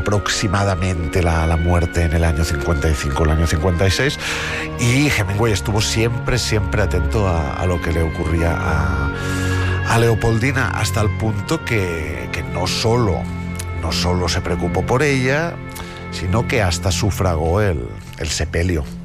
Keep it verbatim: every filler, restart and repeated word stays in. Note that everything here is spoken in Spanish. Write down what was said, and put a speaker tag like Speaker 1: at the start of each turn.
Speaker 1: aproximadamente la, la muerte en el año cincuenta y cinco, el año cincuenta y seis, y Hemingway estuvo siempre, siempre atento a, a lo que le ocurría a, a Leopoldina, hasta el punto que, que no solo, no solo se preocupó por ella, sino que hasta sufragó el, el sepelio